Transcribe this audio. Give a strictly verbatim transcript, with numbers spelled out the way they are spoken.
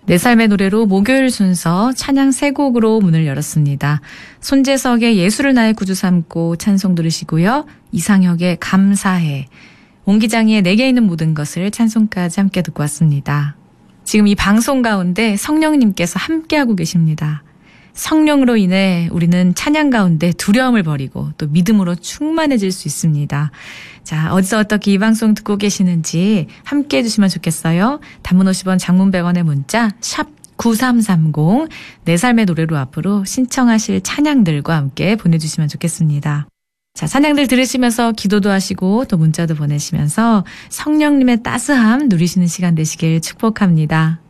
내 삶의 노래로 목요일 순서 찬양 세 곡으로 문을 열었습니다. 손재석의 예수를 나의 구주 삼고 찬송 들으시고요. 이상혁의 감사해, 옹기장의 내게 있는 모든 것을 찬송까지 함께 듣고 왔습니다. 지금 이 방송 가운데 성령님께서 함께하고 계십니다. 성령으로 인해 우리는 찬양 가운데 두려움을 버리고 또 믿음으로 충만해질 수 있습니다. 자, 어디서 어떻게 이 방송 듣고 계시는지 함께 해주시면 좋겠어요. 단문 오십 원, 장문 백 원의 문자 샵 구삼삼공, 내 삶의 노래로 앞으로 신청하실 찬양들과 함께 보내주시면 좋겠습니다. 자, 찬양들 들으시면서 기도도 하시고 또 문자도 보내시면서 성령님의 따스함 누리시는 시간 되시길 축복합니다.